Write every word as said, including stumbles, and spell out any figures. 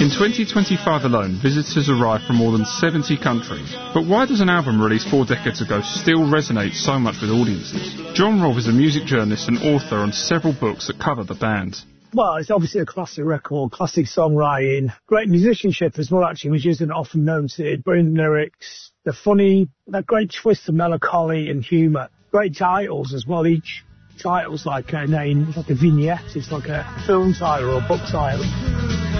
In twenty twenty-five alone, visitors arrived from more than seventy countries. But why does an album released four decades ago still resonate so much with audiences? John Robb is a music journalist and author on several books that cover the band. Well, it's obviously a classic record, classic songwriting, great musicianship as well, actually, which isn't often noted. Brilliant lyrics, the funny, that great twist of melancholy and humour. Great titles as well. Each title's like a name, it's like a vignette, it's like a film title or a book title.